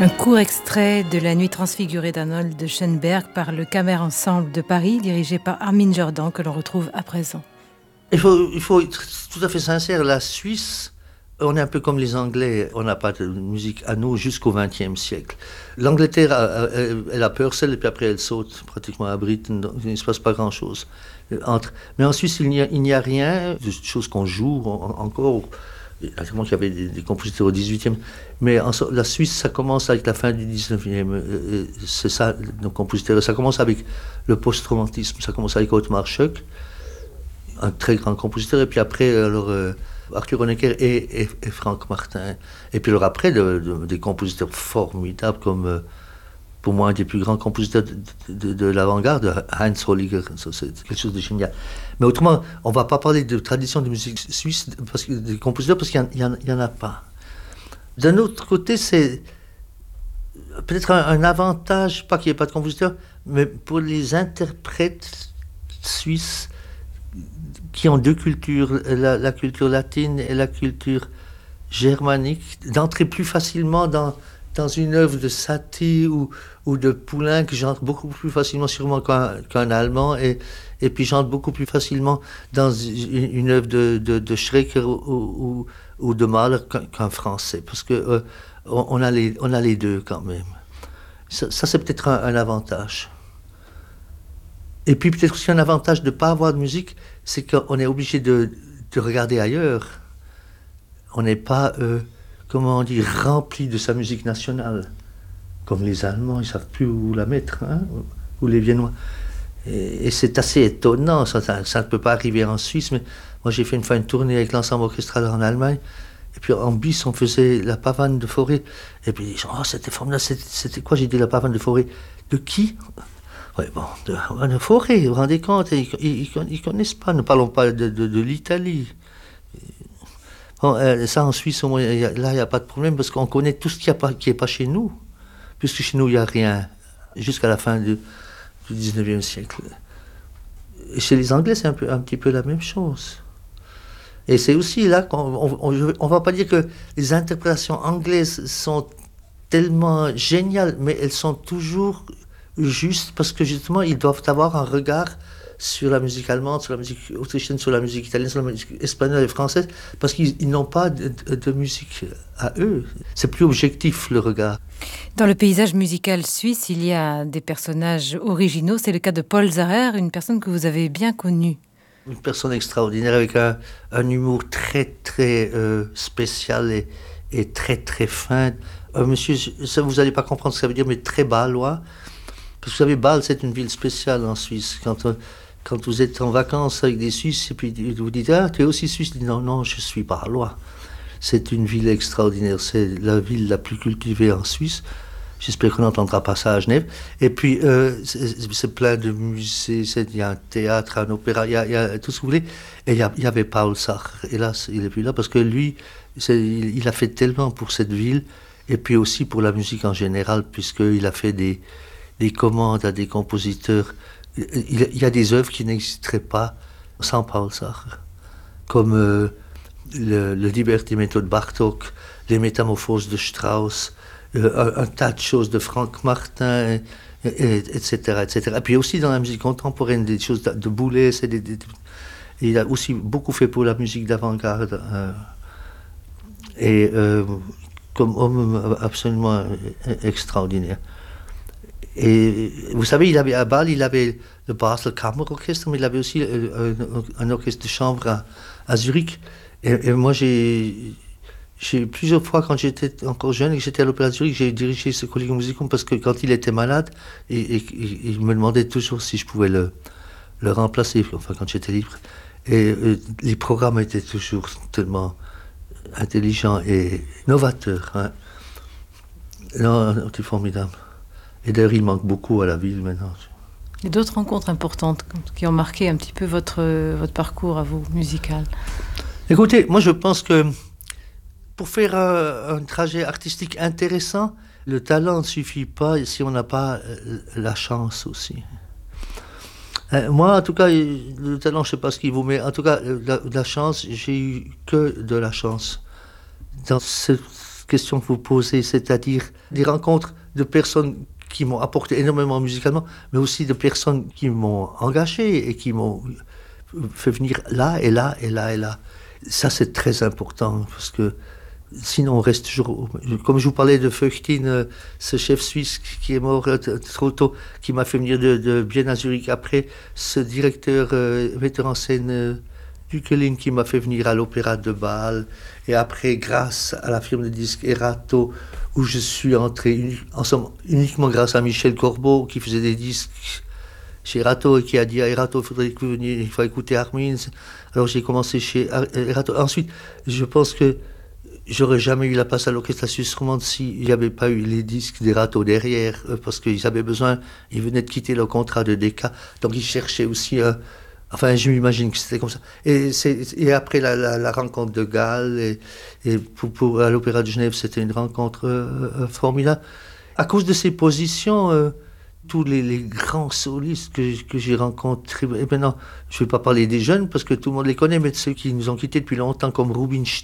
Un court extrait de La Nuit transfigurée d'Arnold de Schoenberg par le Kammer Ensemble de Paris, dirigé par Armin Jordan, que l'on retrouve à présent. Il faut être tout à fait sincère, la Suisse, on est un peu comme les Anglais, on n'a pas de musique à nous jusqu'au XXe siècle. L'Angleterre, elle a Purcell et puis après elle saute pratiquement à Britten, donc il ne se passe pas grand-chose. Mais en Suisse, il n'y a rien de choses qu'on joue encore. Naturellement qu'il y avait des compositeurs au XVIIIe, mais la Suisse, ça commence avec la fin du XIXe. C'est ça, nos compositeurs. Ça commence avec le post-romantisme, ça commence avec Otmar Schoeck, un très grand compositeur, et puis après, Arthur Honegger et Franck Martin. Et puis alors après, des compositeurs formidables comme, pour moi, un des plus grands compositeurs de l'avant-garde, Heinz Holliger. Ça, c'est quelque chose de génial. Mais autrement, on ne va pas parler de tradition de musique suisse, des compositeurs, parce qu'il n'y en a pas. D'un autre côté, c'est peut-être un avantage, pas qu'il n'y ait pas de compositeurs, mais pour les interprètes suisses qui ont deux cultures, la culture latine et la culture germanique, d'entrer plus facilement dans une œuvre de Satie ou de Poulenc, que j'entre beaucoup plus facilement sûrement qu'un Allemand, et puis j'entre beaucoup plus facilement dans une œuvre de Schreker ou de Mahler qu'un Français, parce que on a les deux quand même. Ça c'est peut-être un avantage. Et puis peut-être aussi un avantage de ne pas avoir de musique, c'est qu'on est obligé de regarder ailleurs. On n'est pas, comment on dit, rempli de sa musique nationale. Comme les Allemands, ils ne savent plus où la mettre, hein, ou les Viennois. Et c'est assez étonnant, ça ne peut pas arriver en Suisse, mais moi j'ai fait une fois une tournée avec l'ensemble orchestral en Allemagne, et puis en bis on faisait la pavane de Fauré, et puis les gens, oh c'était formidable, c'était quoi? J'ai dit la pavane de Fauré. De qui? Ouais, bon, de Fauré, vous vous rendez compte, ils ne connaissent pas, ne parlons pas de l'Italie. Bon, ça en Suisse, au moins, là il n'y a pas de problème, parce qu'on connaît tout ce qui n'est pas chez nous, puisque chez nous il n'y a rien, jusqu'à la fin du 19e siècle. Et chez les Anglais, c'est un petit peu la même chose. Et c'est aussi là qu'on ne va pas dire que les interprétations anglaises sont tellement géniales, mais elles sont toujours justes, parce que justement, ils doivent avoir un regard sur la musique allemande, sur la musique autrichienne, sur la musique italienne, sur la musique espagnole et française, parce qu'ils n'ont pas de musique à eux. C'est plus objectif, le regard. Dans le paysage musical suisse, il y a des personnages originaux. C'est le cas de Paul Zarer, une personne que vous avez bien connue. Une personne extraordinaire, avec un humour très, très spécial et très, très fin. Monsieur, ça, vous n'allez pas comprendre ce que ça veut dire, mais très bâlois. Parce que vous savez, Bâle, c'est une ville spéciale en Suisse. Quand vous êtes en vacances avec des Suisses, et puis vous dites, ah, tu es aussi Suisse? Je dis, non, je suis bâlois. C'est une ville extraordinaire. C'est la ville la plus cultivée en Suisse. J'espère qu'on n'entendra pas ça à Genève. Et puis, c'est plein de musées. Il y a un théâtre, un opéra, il y a tout ce que vous voulez. Et il y avait Paul Sartre. Hélas, il n'est plus là parce que lui, il a fait tellement pour cette ville, et puis aussi pour la musique en général, puisqu'il a fait des commandes à des compositeurs. Il y a des œuvres qui n'existeraient pas sans Paul Sartre, comme le Libertimento de Bartók, les Métamorphoses de Strauss, un tas de choses de Franck Martin, etc., etc. Et puis aussi dans la musique contemporaine, des choses de Boulez. Il a aussi beaucoup fait pour la musique d'avant-garde. Comme homme absolument extraordinaire. Et vous savez, à Bâle, il avait le Basel Kammerorchestre, mais il avait aussi un orchestre de chambre à Zurich. Et moi, j'ai plusieurs fois, quand j'étais encore jeune et que j'étais à l'Opéra de Zurich, j'ai dirigé ce Collegium Musicum, parce que quand il était malade, il me demandait toujours si je pouvais le remplacer, enfin quand j'étais libre. Et les programmes étaient toujours tellement intelligents et novateurs. Hein. Non, c'est formidable. Et d'ailleurs, il manque beaucoup à la ville maintenant. Il y a d'autres rencontres importantes qui ont marqué un petit peu votre parcours à vous, musical. Écoutez, moi je pense que pour faire un trajet artistique intéressant, le talent ne suffit pas si on n'a pas la chance aussi. Moi, en tout cas, le talent, je ne sais pas ce qu'il vaut, mais en tout cas, la chance, j'ai eu que de la chance. Dans ce question que vous posez, c'est-à-dire des rencontres de personnes qui m'ont apporté énormément musicalement, mais aussi de personnes qui m'ont engagé et qui m'ont fait venir là et là et là et là. Ça, c'est très important parce que sinon, on reste toujours... Comme je vous parlais de Feuchtin, ce chef suisse qui est mort trop tôt, qui m'a fait venir de Bienne à Zurich. Après, ce directeur, metteur en scène Dukelin qui m'a fait venir à l'Opéra de Bâle. Et après, grâce à la firme de disques Erato, où je suis entré uniquement grâce à Michel Corbeau, qui faisait des disques chez Erato et qui a dit à Erato, il faut écouter Armin. Alors j'ai commencé chez Erato. Ensuite, je pense que j'aurais jamais eu la place à l'Orchestre Suisse Romande s'il n'y avait pas eu les disques d'Erato derrière, parce qu'ils avaient besoin, ils venaient de quitter le contrat de Decca, donc ils cherchaient aussi enfin, je m'imagine que c'était comme ça. Et après la rencontre de Gall, et à l'Opéra de Genève, c'était une rencontre formidable. À cause de ces positions, tous les grands solistes que j'ai rencontrés, et maintenant, je ne vais pas parler des jeunes, parce que tout le monde les connaît, mais de ceux qui nous ont quittés depuis longtemps, comme Rubinstein,